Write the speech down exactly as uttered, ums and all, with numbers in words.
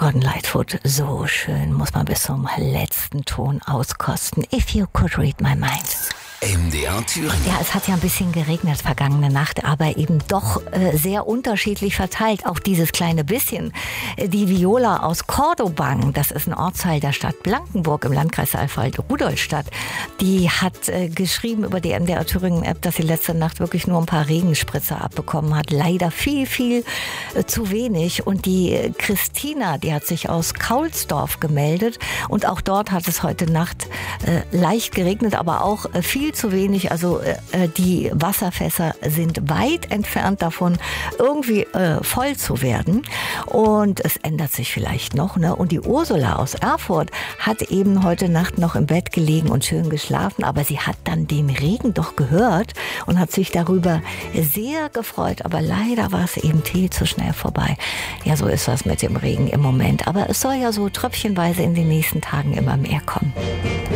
Gordon Lightfoot, so schön, muss man bis zum letzten Ton auskosten. If you could read my mind. M D R Thüringen. Ja, es hat ja ein bisschen geregnet vergangene Nacht, aber eben doch äh, sehr unterschiedlich verteilt. Auch dieses kleine bisschen. Die Viola aus Cordobang, das ist ein Ortsteil der Stadt Blankenburg im Landkreis Saalfeld-Rudolstadt, die hat äh, geschrieben über die M D R Thüringen App, dass sie letzte Nacht wirklich nur ein paar Regenspritzer abbekommen hat. Leider viel, viel äh, zu wenig. Und die äh, Christina, die hat sich aus Kaulsdorf gemeldet. Und auch dort hat es heute Nacht äh, leicht geregnet, aber auch äh, viel zu wenig. Also äh, die Wasserfässer sind weit entfernt davon, irgendwie äh, voll zu werden. Und es ändert sich vielleicht noch. Ne? Und die Ursula aus Erfurt hat eben heute Nacht noch im Bett gelegen und schön geschlafen. Aber sie hat dann den Regen doch gehört und hat sich darüber sehr gefreut. Aber leider war es eben viel zu schnell vorbei. Ja, so ist das mit dem Regen im Moment. Aber es soll ja so tröpfchenweise in den nächsten Tagen immer mehr kommen.